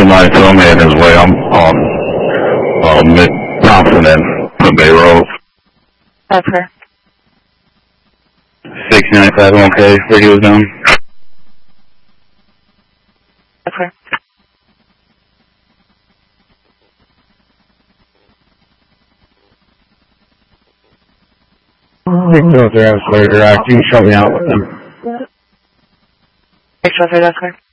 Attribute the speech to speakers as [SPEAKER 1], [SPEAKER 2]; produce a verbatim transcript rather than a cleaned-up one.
[SPEAKER 1] nine, so I'm heading his way. I'm on uh, Mid Thompson and Bay Road.
[SPEAKER 2] Okay.
[SPEAKER 1] six ninety-five, okay. Radio's down.
[SPEAKER 2] Okay.
[SPEAKER 3] I didn't know if they're out later. Uh, you can show me out with them.
[SPEAKER 2] Six one three, that's correct.